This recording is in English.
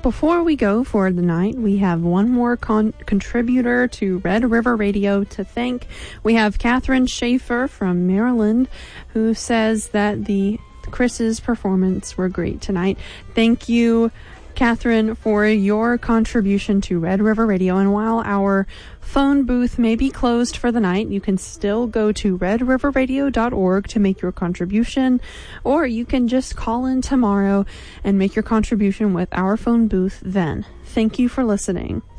Before we go for the night, we have one more contributor to Red River Radio to thank. We have Catherine Schaefer from Maryland, who says that Chris's performance were great tonight. Thank you, Catherine, for your contribution to Red River Radio. And while our phone booth may be closed for the night, you can still go to redriverradio.org to make your contribution, or you can just call in tomorrow and make your contribution with our phone booth then. Thank you for listening.